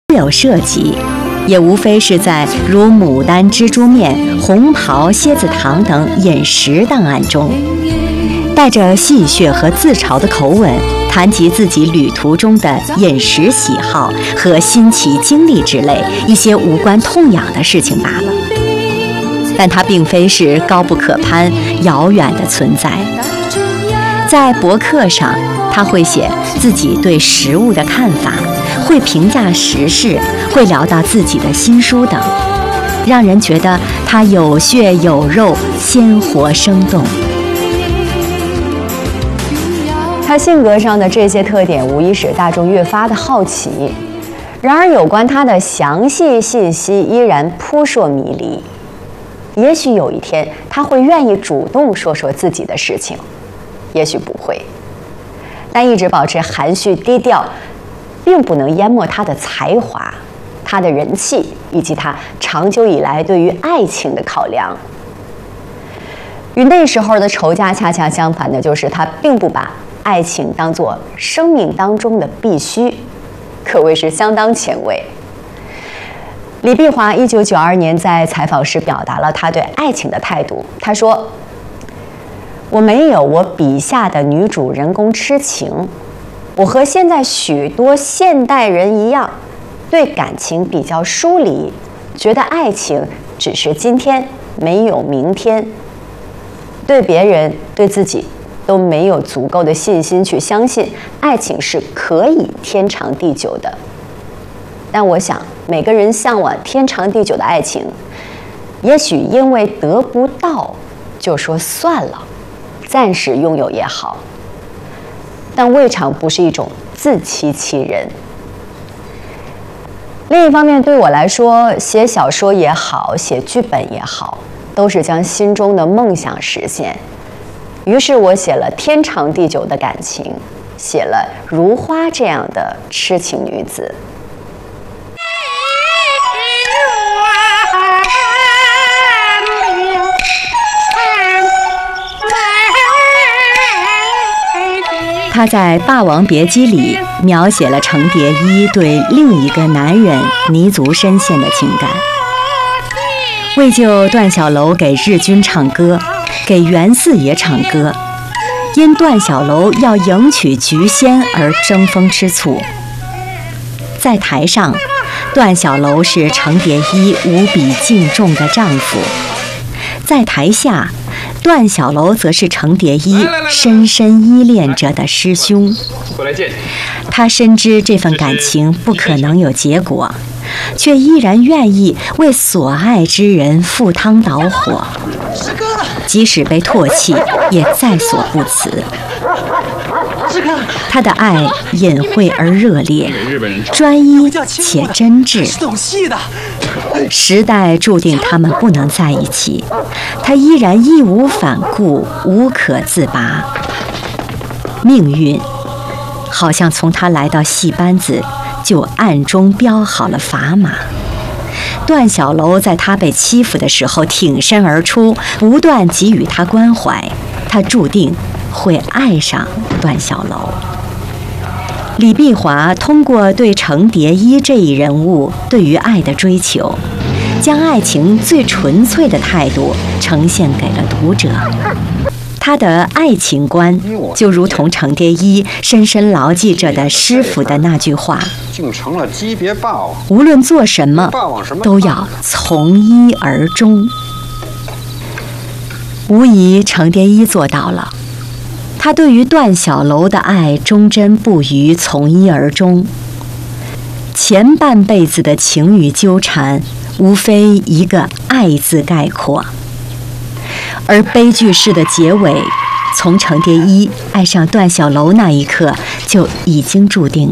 有涉及，也无非是在如牡丹蜘蛛面、红袍蝎子糖等饮食档案中，带着戏谑和自嘲的口吻，谈及自己旅途中的饮食喜好和新奇经历之类一些无关痛痒的事情罢了。但它并非是高不可攀、遥远的存在。在博客上，他会写自己对食物的看法，会评价时事，会聊到自己的新书等，让人觉得他有血有肉，鲜活生动。 他性格上的这些特点无疑使大众越发的好奇，然而有关他的详细信息依然扑朔迷离。也许有一天他会愿意主动说说自己的事情，也许不会，但一直保持含蓄低调并不能淹没他的才华、他的人气以及他长久以来对于爱情的考量。与那时候的仇家恰恰相反的就是他并不把爱情当作生命当中的必须，可谓是相当前卫。李碧华1992年在采访时表达了他对爱情的态度，他说：我没有我笔下的女主人公痴情，我和现在许多现代人一样，对感情比较疏离，觉得爱情只是今天，没有明天，对别人对自己都没有足够的信心去相信爱情是可以天长地久的。但我想每个人向往天长地久的爱情，也许因为得不到就说算了，暂时拥有也好，但未尝不是一种自欺欺人。另一方面，对我来说，写小说也好，写剧本也好，都是将心中的梦想实现。于是我写了天长地久的感情，写了如花这样的痴情女子。 他在《霸王别姬》里描写了程蝶衣对另一个男人泥足深陷的情感。为救段小楼给日军唱歌，给袁四爷唱歌，因段小楼要迎娶菊仙而争风吃醋。在台上，段小楼是程蝶衣无比敬重的丈夫；在台下，段小楼则是程蝶衣深深依恋着的师兄。他深知这份感情不可能有结果，却依然愿意为所爱之人赴汤蹈火，即使被唾弃也在所不辞。他的爱隐晦而热烈，专一且真挚。时代注定他们不能在一起，他依然义无反顾，无可自拔。命运好像从他来到戏班子就暗中标好了砝码。段小楼在他被欺负的时候挺身而出，不断给予他关怀，他注定会爱上段小楼。李碧华通过对程蝶衣这一人物对于爱的追求，将爱情最纯粹的态度呈现给了读者。他的爱情观就如同程蝶衣深深牢记着的师傅的那句话： 竟成了级别霸王， 无论做什么都要从一而终。无疑程蝶衣做到了，他对于段小楼的爱忠贞不渝，从一而终。前半辈子的情与纠缠，无非一个爱字概括，而悲剧式的结尾，从程蝶衣爱上段小楼那一刻就已经注定